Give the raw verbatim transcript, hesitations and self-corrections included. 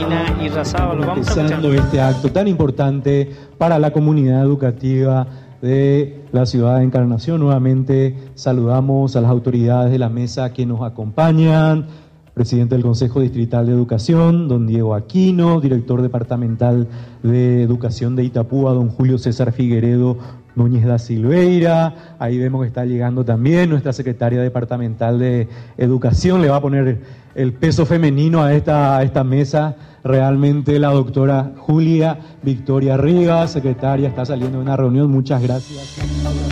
Carolina Irrazábal. Vamos a escuchar empezando este acto tan importante para la comunidad educativa de la ciudad de Encarnación. Nuevamente saludamos a las autoridades de la mesa que nos acompañan, presidente del Consejo Distrital de Educación, don Diego Aquino, director departamental de Educación de Itapúa, don Julio César Figueredo Núñez da Silveira. Ahí vemos que está llegando también nuestra secretaria departamental de Educación, le va a poner el peso femenino a esta, a esta mesa. Realmente la doctora Julia Victoria Rivas, secretaria, está saliendo de una reunión. Muchas gracias.